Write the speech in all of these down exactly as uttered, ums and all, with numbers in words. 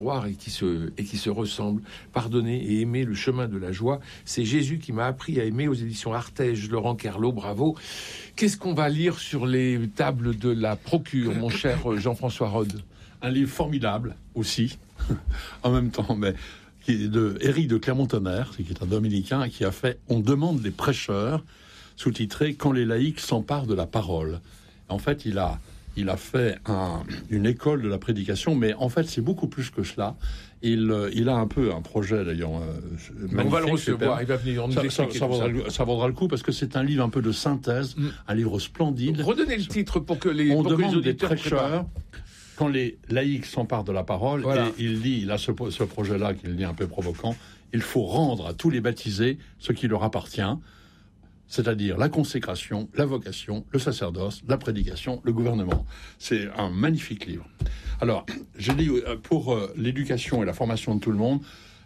et qui se et qui se ressemblent. Pardonner et aimer le chemin de la joie. C'est Jésus qui m'a appris à aimer, aux éditions Artege. Laurent Kerlot, bravo. Qu'est-ce qu'on va lire sur les tables de la Procure, mon cher Jean-François Rode? Un livre formidable aussi, en même temps, mais qui est de Éric de Clermont-Tonnerre, qui est un dominicain qui a fait On demande les prêcheurs, sous-titré Quand les laïcs s'emparent de la parole. En fait, il a Il a fait un, une école de la prédication, mais en fait, c'est beaucoup plus que cela. Il, il a un peu un projet, d'ailleurs. Euh, on va le recevoir, il va venir nous ça, expliquer ça, ça, vaudra, ça. ça vaudra le coup, parce que c'est un livre un peu de synthèse, mm. un livre splendide. Donc, redonnez le titre pour que les, on pour demande que les auditeurs des prêcheurs, quand les laïcs s'emparent de la parole, voilà. Et il dit, il a ce, ce projet-là qu'il dit un peu provoquant, il faut rendre à tous les baptisés ce qui leur appartient, c'est-à-dire la consécration, la vocation, le sacerdoce, la prédication, le gouvernement. C'est un magnifique livre. Alors, je dis pour euh, l'éducation et la formation de tout le monde,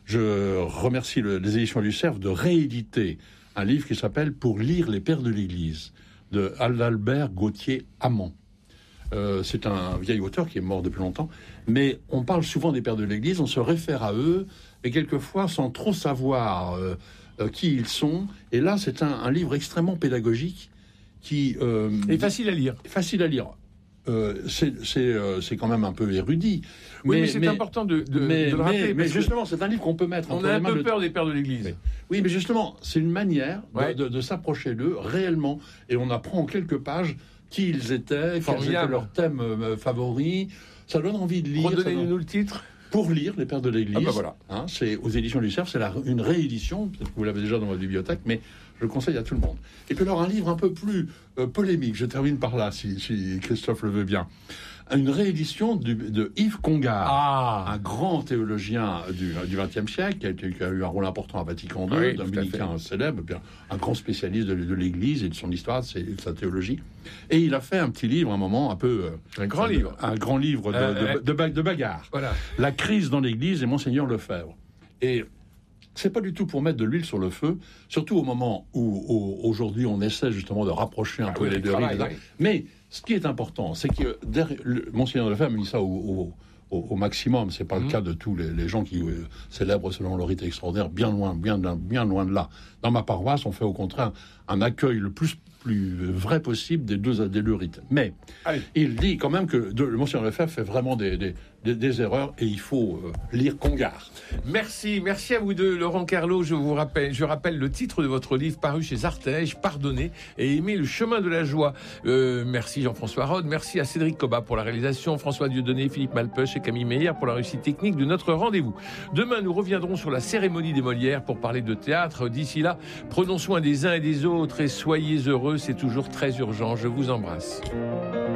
je remercie le, les éditions du Cerf de rééditer un livre qui s'appelle Pour lire les pères de l'Église, de Adalbert Gauthier-Amand. Euh, c'est un vieil auteur qui est mort depuis longtemps, mais on parle souvent des pères de l'Église, on se réfère à eux, et quelquefois sans trop savoir euh, euh, qui ils sont. Et là, c'est un, un livre extrêmement pédagogique qui euh, est facile à lire. Facile à lire. Euh, c'est, c'est, euh, c'est quand même un peu érudit. Oui, mais, mais c'est mais, important de, de, mais, de le rappeler. Mais, mais justement, c'est un livre qu'on peut mettre. On a un peu peur de... des pères de l'Église. Oui. oui, mais justement, c'est une manière ouais. de, de, de s'approcher d'eux réellement, et on apprend en quelques pages qui ils étaient, quels étaient leurs thèmes euh, favoris. Ça donne envie de lire. Redonnez-nous donne... le titre. Pour lire les pères de l'Église. Ah bah voilà. Hein, c'est aux éditions du Cerf, c'est la, une réédition. Peut-être que vous l'avez déjà dans votre bibliothèque, mais je le conseille à tout le monde. Et puis alors un livre un peu plus euh, polémique. Je termine par là, si, si Christophe le veut bien. Une réédition du, de Yves Congar, ah. un grand théologien du vingtième siècle, qui a, qui a eu un rôle important à Vatican deux, oui, dominicain célèbre, bien, un grand spécialiste de, de l'Église et de son histoire, de, ses, de sa théologie. Et il a fait un petit livre, un moment un peu... Euh, un grand livre. Un grand livre de, euh, de, de, de, de bagarre. Voilà. La crise dans l'Église et Monseigneur Lefebvre. Et... c'est pas du tout pour mettre de l'huile sur le feu, surtout au moment où, où aujourd'hui on essaie justement de rapprocher un ah peu oui, les deux rives. Oui. Mais ce qui est important, c'est que derrière, le, Monseigneur Lefebvre me dit ça au, au, au, au maximum. C'est pas mmh. le cas de tous les, les gens qui euh, célèbrent selon leur rite extraordinaire, bien loin, bien, bien loin de là. Dans ma paroisse, on fait au contraire un accueil le plus plus vrai possible des deux, des deux rites. Mais Allez. il dit quand même que de, le Monseigneur Lefebvre fait vraiment des, des, des, des erreurs et il faut euh, lire Congar. Merci, merci à vous deux, Laurent Kerlot. Je vous rappelle, je rappelle le titre de votre livre paru chez Artege, Pardonner et aimer le chemin de la joie. Euh, merci Jean-François Rode, merci à Cédric Cobat pour la réalisation, François Dieudonné, Philippe Malpeuch et Camille Meyer pour la réussite technique de notre rendez-vous. Demain, nous reviendrons sur la cérémonie des Molières pour parler de théâtre. D'ici là, prenons soin des uns et des autres et soyez heureux. C'est toujours très urgent. Je vous embrasse.